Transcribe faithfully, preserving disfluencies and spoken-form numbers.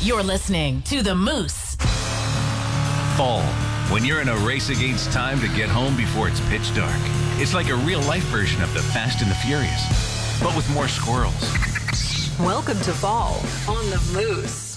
You're listening to The Moose. Fall, when you're in a race against time to get home before it's pitch dark. It's like a real-life version of The Fast and the Furious, but with more squirrels. Welcome to fall on The Moose.